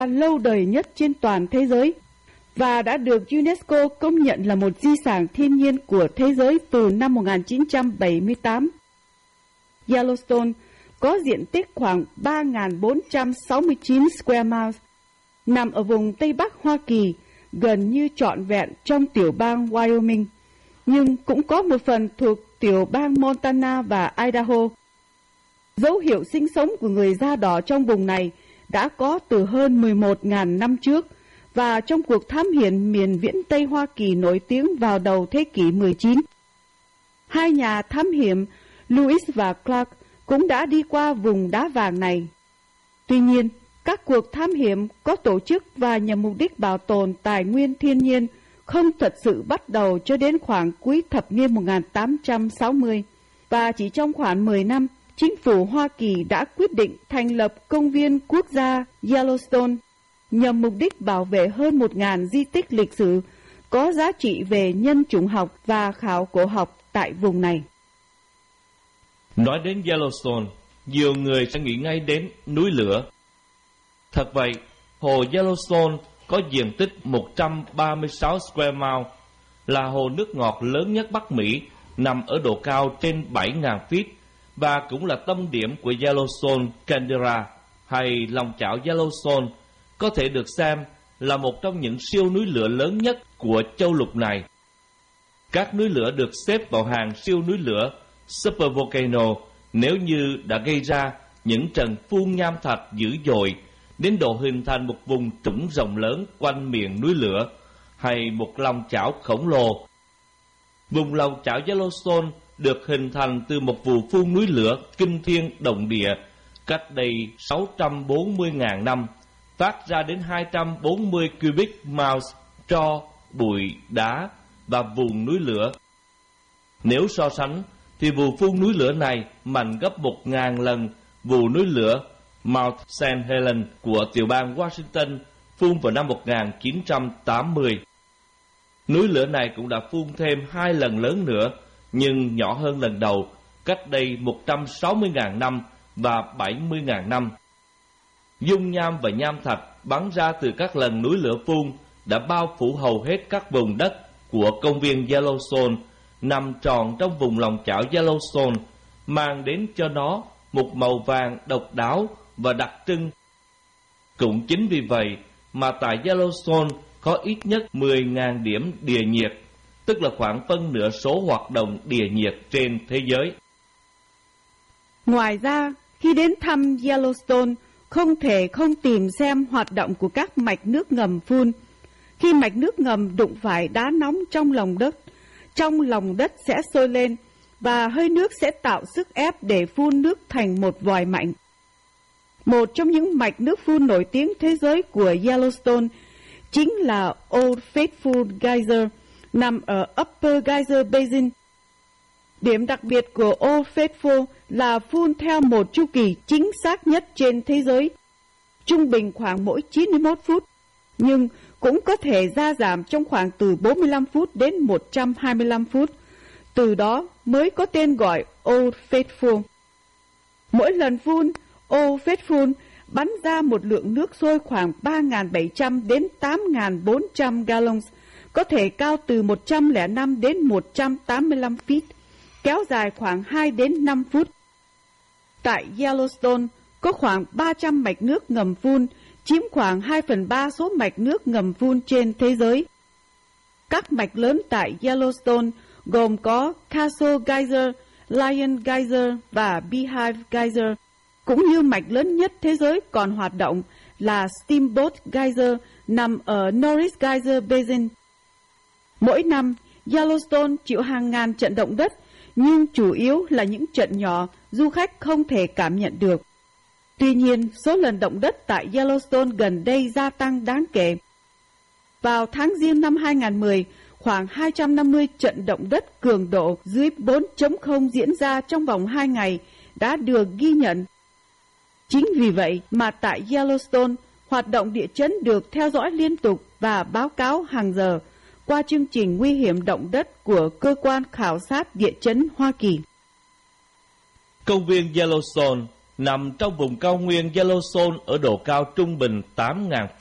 lâu đời nhất trên toàn thế giới và đã được UNESCO công nhận là một di sản thiên nhiên của thế giới từ năm 1978. Yellowstone có diện tích khoảng 3.469 square miles, nằm ở vùng Tây Bắc Hoa Kỳ, gần như trọn vẹn trong tiểu bang Wyoming, nhưng cũng có một phần thuộc tiểu bang Montana và Idaho. Dấu hiệu sinh sống của người da đỏ trong vùng này đã có từ hơn 11.000 năm trước, và trong cuộc thám hiểm miền viễn Tây Hoa Kỳ nổi tiếng vào đầu thế kỷ 19. Hai nhà thám hiểm Lewis và Clark cũng đã đi qua vùng đá vàng này. Tuy nhiên, các cuộc thám hiểm có tổ chức và nhằm mục đích bảo tồn tài nguyên thiên nhiên không thật sự bắt đầu cho đến khoảng cuối thập niên 1860, và chỉ trong khoảng 10 năm, chính phủ Hoa Kỳ đã quyết định thành lập công viên quốc gia Yellowstone nhằm mục đích bảo vệ hơn 1.000 di tích lịch sử có giá trị về nhân chủng học và khảo cổ học tại vùng này. Nói đến Yellowstone, nhiều người sẽ nghĩ ngay đến núi lửa. Thật vậy, hồ Yellowstone có diện tích 136 square mile, là hồ nước ngọt lớn nhất Bắc Mỹ, nằm ở độ cao trên 7.000 feet, và cũng là tâm điểm của Yellowstone Caldera, hay lòng chảo Yellowstone, có thể được xem là một trong những siêu núi lửa lớn nhất của châu lục này. Các núi lửa được xếp vào hàng siêu núi lửa supervolcano nếu như đã gây ra những trận phun nham thạch dữ dội đến độ hình thành một vùng trũng rộng lớn quanh miệng núi lửa, hay một lòng chảo khổng lồ. Vùng lòng chảo Yellowstone được hình thành từ một vụ phun núi lửa kinh thiên động địa cách đây 640.000 năm, phát ra đến 240 cubic miles tro, bụi, đá và vùng núi lửa. Nếu so sánh, thì vụ phun núi lửa này mạnh gấp 1.000 lần vụ núi lửa Mount St. Helens của tiểu bang Washington phun vào năm 1980. Núi lửa này cũng đã phun thêm 2 lần lớn nữa, nhưng nhỏ hơn lần đầu, cách đây 160.000 năm và 70.000 năm. Dung nham và nham thạch bắn ra từ các lần núi lửa phun đã bao phủ hầu hết các vùng đất của công viên Yellowstone, nằm trọn trong vùng lòng chảo Yellowstone, mang đến cho nó một màu vàng độc đáo và đặc trưng. Cũng chính vì vậy mà tại Yellowstone có ít nhất 10.000 điểm địa nhiệt, tức là khoảng phân nửa số hoạt động địa nhiệt trên thế giới. Ngoài ra, khi đến thăm Yellowstone, không thể không tìm xem hoạt động của các mạch nước ngầm phun. Khi mạch nước ngầm đụng phải đá nóng trong lòng đất sẽ sôi lên và hơi nước sẽ tạo sức ép để phun nước thành một vòi mạnh. Một trong những mạch nước phun nổi tiếng thế giới của Yellowstone chính là Old Faithful Geyser, nằm ở Upper Geyser Basin. Điểm đặc biệt của Old Faithful là phun theo một chu kỳ chính xác nhất trên thế giới, trung bình khoảng mỗi 91 phút, nhưng cũng có thể gia giảm trong khoảng từ 45 phút đến 125 phút. Từ đó mới có tên gọi Old Faithful. Mỗi lần phun, Old Faithful bắn ra một lượng nước sôi khoảng 3.700 đến 8.400 gallons, có thể cao từ 105 đến 185 feet, kéo dài khoảng 2 đến 5 phút. Tại Yellowstone có khoảng 300 mạch nước ngầm phun, chiếm khoảng 2/3 số mạch nước ngầm phun trên thế giới. Các mạch lớn tại Yellowstone gồm có Castle Geyser, Lion Geyser và Beehive Geyser, cũng như mạch lớn nhất thế giới còn hoạt động là Steamboat Geyser nằm ở Norris Geyser Basin. Mỗi năm, Yellowstone chịu hàng ngàn trận động đất, nhưng chủ yếu là những trận nhỏ du khách không thể cảm nhận được. Tuy nhiên, số lần động đất tại Yellowstone gần đây gia tăng đáng kể. Vào tháng Giêng năm 2010, khoảng 250 trận động đất cường độ dưới 4.0 diễn ra trong vòng 2 ngày đã được ghi nhận. Chính vì vậy mà tại Yellowstone, hoạt động địa chấn được theo dõi liên tục và báo cáo hàng giờ qua chương trình nguy hiểm động đất của Cơ quan Khảo sát Địa chấn Hoa Kỳ. Công viên Yellowstone nằm trong vùng cao nguyên Yellowstone ở độ cao trung bình 8.000